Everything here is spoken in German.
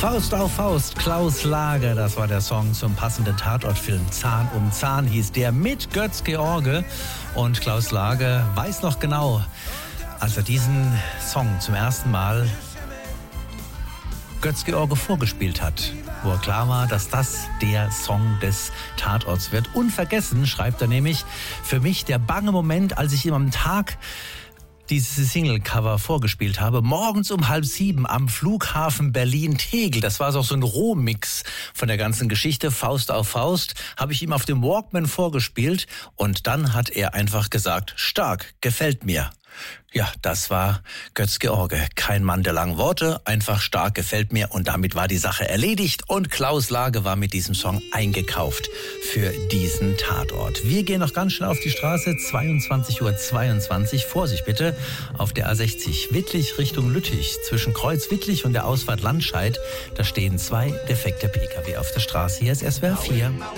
Faust auf Faust, Klaus Lage, das war der Song zum passenden Tatortfilm. Zahn um Zahn hieß der, mit Götz-George. Und Klaus Lage weiß noch genau, als er diesen Song zum ersten Mal Götz-George vorgespielt hat, wo er klar war, dass das der Song des Tatorts wird. Unvergessen, schreibt er nämlich, für mich der bange Moment, als ich ihm am Tag dieses Single-Cover vorgespielt habe, morgens um 6:30 am Flughafen Berlin-Tegel. Das war so ein Rohmix von der ganzen Geschichte, Faust auf Faust, habe ich ihm auf dem Walkman vorgespielt und dann hat er einfach gesagt, stark, gefällt mir. Ja, das war Götz-George. Kein Mann der langen Worte, einfach stark, gefällt mir. Und damit war die Sache erledigt. Und Klaus Lage war mit diesem Song eingekauft für diesen Tatort. Wir gehen noch ganz schnell auf die Straße, 22:22 Uhr. Vorsicht bitte, auf der A60 Wittlich Richtung Lüttich. Zwischen Kreuz Wittlich und der Ausfahrt Landscheid, da stehen 2 defekte Pkw auf der Straße. Hier ist SWR 4.